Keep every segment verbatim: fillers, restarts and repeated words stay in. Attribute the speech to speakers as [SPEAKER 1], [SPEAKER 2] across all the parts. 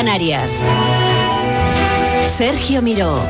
[SPEAKER 1] Canarias. Sergio Miró.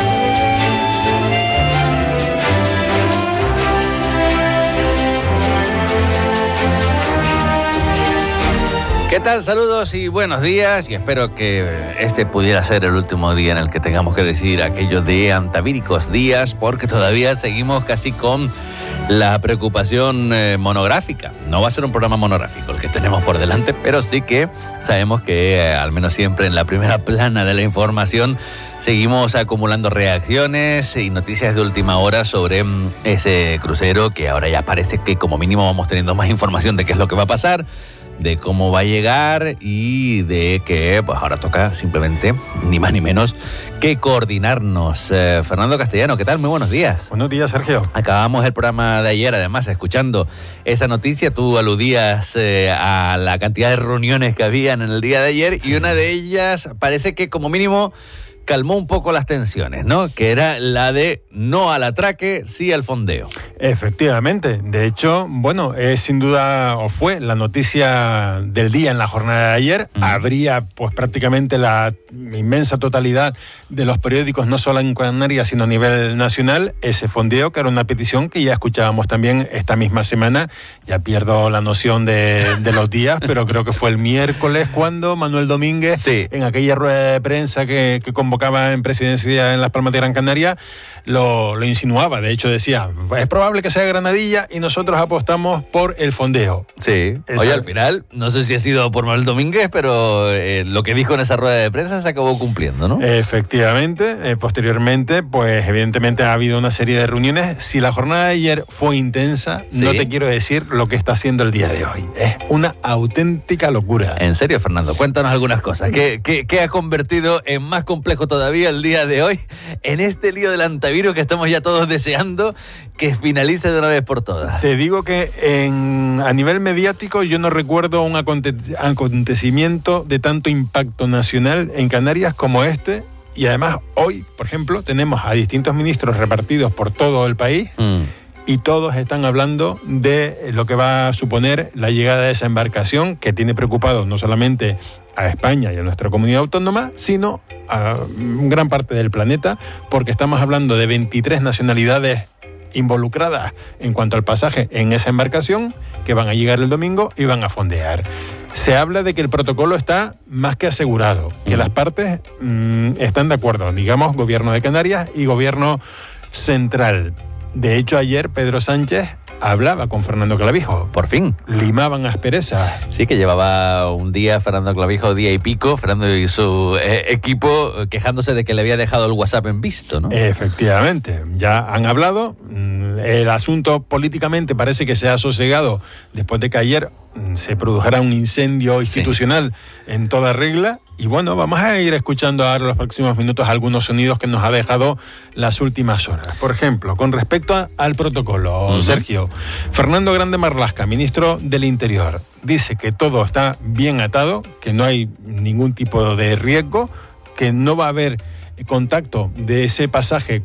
[SPEAKER 2] ¿Qué tal? Saludos y buenos días, y espero que este pudiera ser el último día en el que tengamos que decir aquello de antavíricos días, porque todavía seguimos casi con la preocupación eh, monográfica. No va a ser un programa monográfico el que tenemos por delante, pero sí que sabemos que eh, al menos siempre en la primera plana de la información seguimos acumulando reacciones y noticias de última hora sobre mm, ese crucero, que ahora ya parece que como mínimo vamos teniendo más información de qué es lo que va a pasar, de cómo va a llegar y de que pues ahora toca simplemente, ni más ni menos, que coordinarnos. Eh, Fernando Castellano, ¿qué tal? Muy buenos días.
[SPEAKER 3] Buenos días, Sergio.
[SPEAKER 2] Acabamos el programa de ayer, además, escuchando esa noticia. Tú aludías eh, a la cantidad de reuniones que habían en el día de ayer, sí. Y una de ellas parece que como mínimo calmó un poco las tensiones, ¿no? Que era la de no al atraque, sí al fondeo.
[SPEAKER 3] Efectivamente. De hecho, bueno, es sin duda, o fue la noticia del día en la jornada de ayer. Uh-huh. Habría, pues, prácticamente la inmensa totalidad de los periódicos, no solo en Canarias, sino a nivel nacional, ese fondeo, que era una petición que ya escuchábamos también esta misma semana. Ya pierdo la noción de, de los días, pero creo que fue el miércoles cuando Manuel Domínguez, sí, en aquella rueda de prensa que, que convocaba en presidencia en Las Palmas de Gran Canaria, lo, lo insinuaba. De hecho decía, es probable que sea Granadilla y nosotros apostamos por el fondeo.
[SPEAKER 2] Sí. Esa... Oye, al final, no sé si ha sido por Manuel Domínguez, pero eh, lo que dijo en esa rueda de prensa se acabó cumpliendo, ¿no?
[SPEAKER 3] Efectivamente. Eh, posteriormente, pues evidentemente ha habido una serie de reuniones. Si la jornada de ayer fue intensa, ¿sí? No te quiero decir lo que está haciendo el día de hoy. Es una auténtica locura.
[SPEAKER 2] En serio, Fernando, cuéntanos algunas cosas. ¿Qué, qué, qué ha convertido en más complejo todavía el día de hoy en este lío del antivirus que estamos ya todos deseando que finalice de una vez por todas?
[SPEAKER 3] Te digo que en, a nivel mediático yo no recuerdo un aconte- acontecimiento de tanto impacto nacional en Canarias como este. Y además hoy, por ejemplo, tenemos a distintos ministros repartidos por todo el país. Mm. Y todos están hablando de lo que va a suponer la llegada de esa embarcación, que tiene preocupado no solamente a España y a nuestra comunidad autónoma, sino a gran parte del planeta, porque estamos hablando de veintitrés nacionalidades involucradas en cuanto al pasaje en esa embarcación, que van a llegar el domingo y van a fondear. Se habla de que el protocolo está más que asegurado, que las partes mmm, están de acuerdo, digamos, gobierno de Canarias y gobierno central. De hecho, ayer Pedro Sánchez hablaba con Fernando Clavijo.
[SPEAKER 2] Por fin.
[SPEAKER 3] Limaban asperezas.
[SPEAKER 2] Sí, que llevaba un día Fernando Clavijo, día y pico, Fernando y su eh, equipo quejándose de que le había dejado el WhatsApp en visto, ¿no?
[SPEAKER 3] Efectivamente. Ya han hablado. El asunto políticamente parece que se ha sosegado después de que ayer se produjera un incendio institucional, sí, en toda regla. Y bueno, vamos a ir escuchando ahora en los próximos minutos algunos sonidos que nos ha dejado las últimas horas. Por ejemplo, con respecto a, al protocolo, uh-huh. Sergio, Fernando Grande Marlaska, ministro del Interior, dice que todo está bien atado, que no hay ningún tipo de riesgo, que no va a haber contacto de ese pasaje